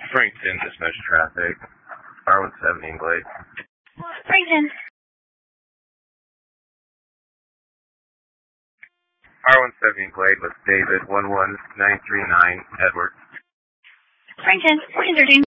Springton, dispatch traffic. R17 Glade. Springton. R17 Glade with David 11939 Edward. Springton, 413.